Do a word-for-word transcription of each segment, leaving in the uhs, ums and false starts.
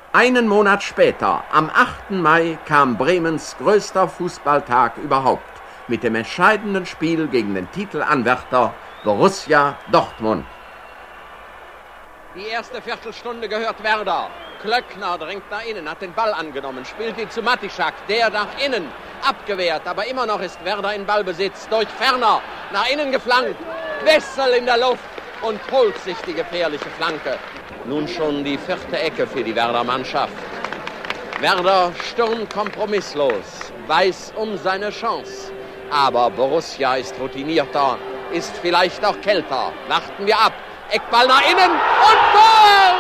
Einen Monat später, am achten Mai, kam Bremens größter Fußballtag überhaupt mit dem entscheidenden Spiel gegen den Titelanwärter Borussia Dortmund. Die erste Viertelstunde gehört Werder. Klöckner drängt nach innen, hat den Ball angenommen, spielt ihn zu Matischak, der nach innen, abgewehrt, aber immer noch ist Werder in Ballbesitz, durch Ferner, nach innen geflankt, Wessel in der Luft und holt sich die gefährliche Flanke. Nun schon die vierte Ecke für die Werder-Mannschaft. Werder stürmt kompromisslos, weiß um seine Chance, aber Borussia ist routinierter, ist vielleicht auch kälter. Warten wir ab. Eckball nach innen und Goal!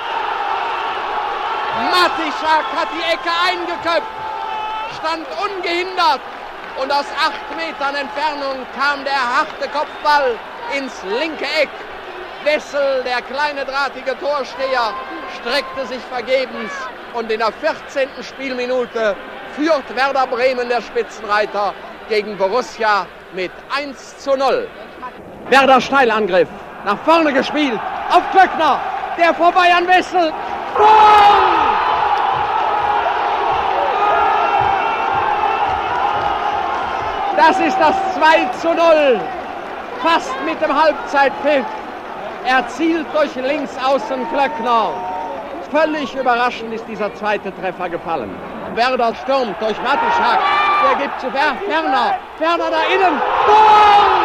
Matischak hat die Ecke eingeköpft, stand ungehindert und aus acht Metern Entfernung kam der harte Kopfball ins linke Eck. Wessel, der kleine drahtige Torsteher, streckte sich vergebens und in der vierzehnten Spielminute führt Werder Bremen, der Spitzenreiter, gegen Borussia mit eins zu null. Werder Steilangriff. Nach vorne gespielt, auf Klöckner, der vorbei an Wessel. Goal! Das ist das zwei zu null, fast mit dem Halbzeitpfiff. Erzielt durch Linksaußen Klöckner. Völlig überraschend ist dieser zweite Treffer gefallen. Werder stürmt durch Matischak, der gibt zu Ferner, Ferner da innen. Goal!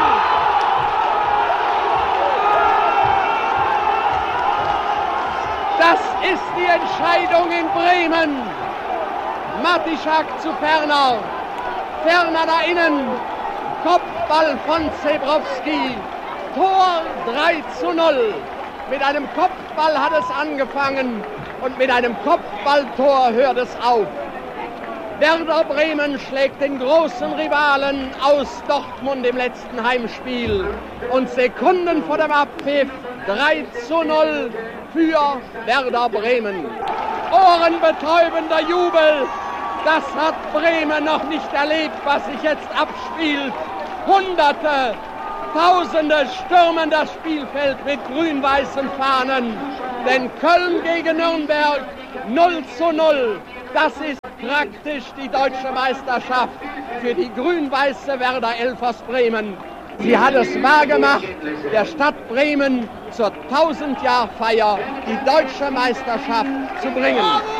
Das ist die Entscheidung in Bremen. Matischak zu Ferner. Ferner da innen. Kopfball von Zebrowski. Tor drei zu null. Mit einem Kopfball hat es angefangen und mit einem Kopfballtor hört es auf. Werder Bremen schlägt den großen Rivalen aus Dortmund im letzten Heimspiel. Und Sekunden vor dem Abpfiff drei zu null für Werder Bremen. Ohrenbetäubender Jubel. Das hat Bremen noch nicht erlebt, was sich jetzt abspielt. Hunderte, Tausende stürmen das Spielfeld mit grün-weißen Fahnen. Denn Köln gegen Nürnberg null zu null. Das ist praktisch die deutsche Meisterschaft für die grün-weiße Werder Elf aus Bremen. Sie hat es wahrgemacht, der Stadt Bremen zur tausend-Jahr-Feier die deutsche Meisterschaft zu bringen.